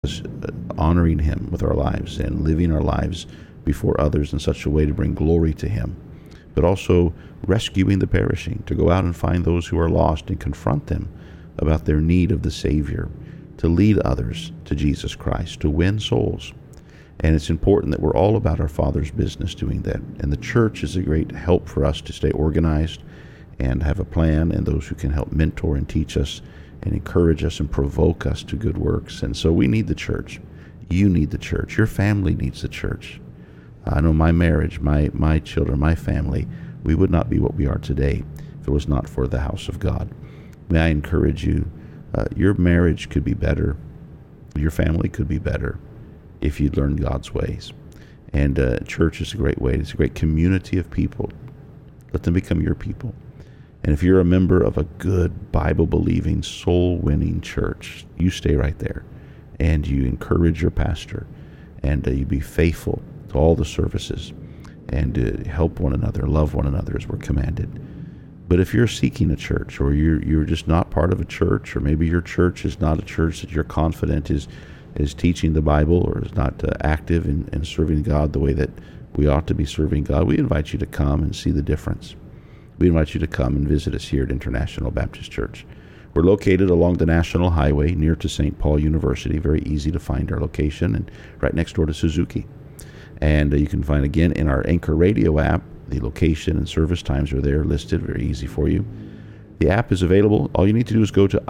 us honoring Him with our lives and living our lives before others in such a way to bring glory to Him, but also rescuing the perishing, to go out and find those who are lost and confront them about their need of the Savior, to lead others to Jesus Christ, to win souls. And it's important that we're all about our Father's business doing that. And the church is a great help for us to stay organized and have a plan, and those who can help mentor and teach us and encourage us and provoke us to good works. And so we need the church. You need the church. Your family needs the church. I know my marriage, my children, my family, we would not be what we are today if it was not for the house of God. May I encourage you, your marriage could be better, your family could be better if you'd learn God's ways. And church is a great way. It's a great community of people. Let them become your people. And if you're a member of a good, Bible-believing, soul-winning church, you stay right there. And you encourage your pastor. And you be faithful to all the services. And help one another, love one another as we're commanded. But if you're seeking a church, or you're just not part of a church, or maybe your church is not a church that you're confident is teaching the Bible, or is not active in serving God the way that we ought to be serving God, we invite you to come and see the difference. We invite you to come and visit us here at International Baptist Church. We're located along the National Highway near to St. Paul University. Very easy to find our location, and right next door to Suzuki. And you can find, again, in our Anchor Radio app, the location and service times are there listed. Very easy for you. The app is available. All you need to do is go to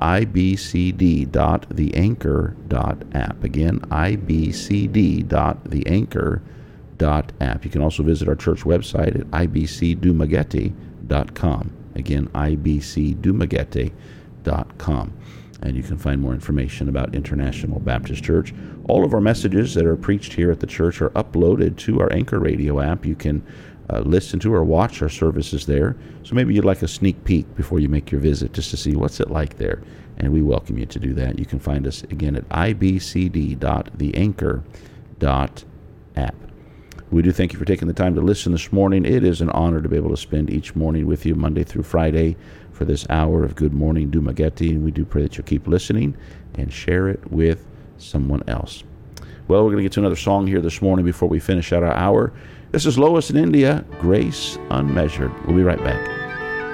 ibcd.theanchor.app. Again, ibcd.theanchor.app. You can also visit our church website at ibcdumaguete.com. Again, ibcdumaguete.com. And you can find more information about International Baptist Church. All of our messages that are preached here at the church are uploaded to our Anchor Radio app. You can listen to or watch our services there. So maybe you'd like a sneak peek before you make your visit, just to see what's it like there. And we welcome you to do that. You can find us, again, at ibcd.theanchor.app. We do thank you for taking the time to listen this morning. It is an honor to be able to spend each morning with you, Monday through Friday, for this hour of Good Morning Dumaguete. And we do pray that you'll keep listening and share it with someone else. Well, we're going to get to another song here this morning before we finish out our hour. This is Lois in India, Grace Unmeasured. We'll be right back.